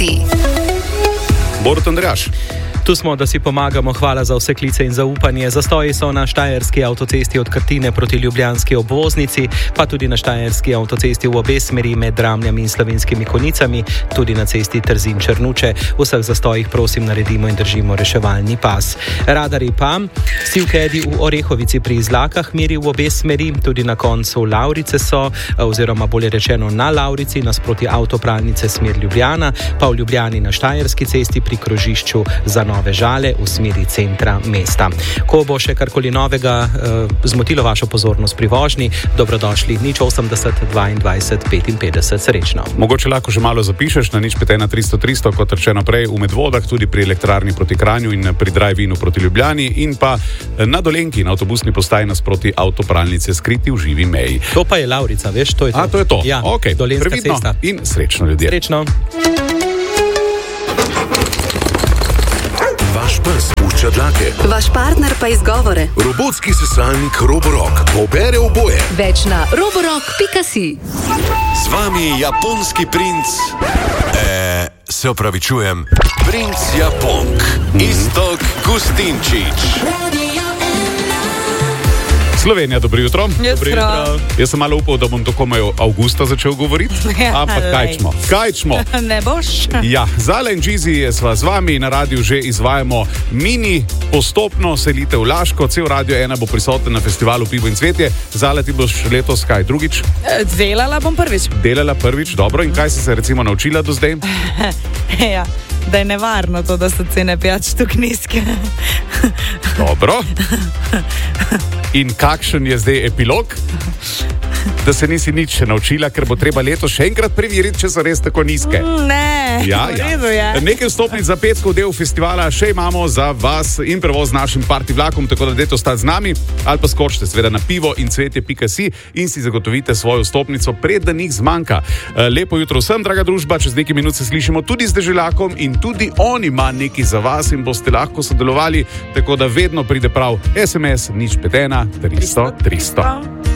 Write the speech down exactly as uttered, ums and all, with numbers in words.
Minuti. Borut Andrejaš. Tu smo, da si pomagamo. Hvala za vse klice in zaupanje. Zastoji so na štajerski avtocesti od Krtine proti ljubljanski obvoznici, pa tudi na štajerski avtocesti v obe smeri med Dramljami in Slovenskimi Konjicami, tudi na cesti Trzin-Črnuče. V vseh zastojih prosim naredimo in držimo reševalni pas. Radarji pa. Sivkedi v Orehovici pri Izlakah meri v obe smeri, tudi na koncu Lavrice so, oziroma bolje rečeno na Lavrici, nasproti avtopralnice smer Ljubljana, pa v Ljubljani na štajerski cesti pri krožišču za Nove Žale v smeri centra mesta. Ko bo še karkoli novega eh, zmotilo vašo pozornost pri vožnji, dobrodošli nič osemdeset dvaindvajset petinpetdeset. Srečno. Mogoče lahko že malo zapišeš na nič pet ena tristo tristo, kot rečeno prej, v Medvodah, tudi pri elektrarni proti Kranju in pri Drive-inu proti Ljubljani in pa na Dolenki, na avtobusni postaji nasproti avtopralnice skriti v živi meji. To pa je Lavrica, veš, to je to. A, to je to. Ja, okay. Dolenska Previdno cesta. In srečno, ljudje. Srečno. Vaš pes pušča dlake. Vaš partner pa izgovore. Robotski sesalnik Roborock pobere oboje. Več na roborock pika si. Z vami japonski princ. E, se opravičujem. Princ Japonk. Iztok Gustinčič. Slovenija, dobro jutro. Dobro jutro. Jaz sem malo upal, da bom tako majo avgusta začel govoriti, ampak kaj čmo? Kaj čmo? Ne boš? Ja, Zala in Džizi sva z vami, na radiju že izvajamo mini postopno selitev v Laško. Cel Radio ena bo prisoten na festivalu Pivo in cvetje. Zala, ti boš letos kaj drugič? Delala bom prvič. Delala prvič, dobro. In kaj si se recimo naučila do zdaj? Ja, da je nevarno to, da so cene pijač tukaj nizke. Dobro. In kakšen je zdaj epilog? Da se nisi nič naučila, ker bo treba letos še enkrat preveriti, če so res tako nizke. Ne, Ja, v redu je. ja. Nekaj vstopnic za petkov del festivala še imamo za vas in prevoz z našim party vlakom, tako da dajte ostati z nami ali pa skočite seveda na pivo in cvetje pika si in si zagotovite svojo vstopnico, preden jih zmanjka. Lepo jutro vsem, draga družba, čez nekaj minut se slišimo tudi z Deželakom in tudi on ima nekaj za vas in boste lahko sodelovali, tako da vedno pride prav es em es nič pet ena tristo tristo.